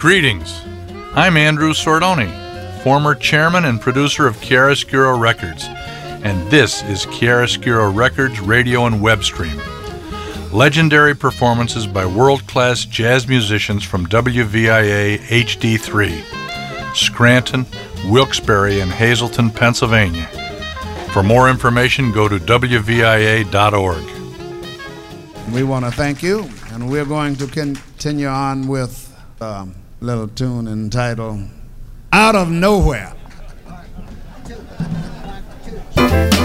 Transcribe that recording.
Greetings. I'm Andrew Sordoni, former chairman and producer of Chiaroscuro Records, and this is Chiaroscuro Records radio and web stream. Legendary performances by world-class jazz musicians from WVIA HD3, Scranton, Wilkes-Barre, and Hazleton, Pennsylvania. For more information, go to WVIA.org. We want to thank you, and we're going to continue on with a little tune entitled Out of Nowhere.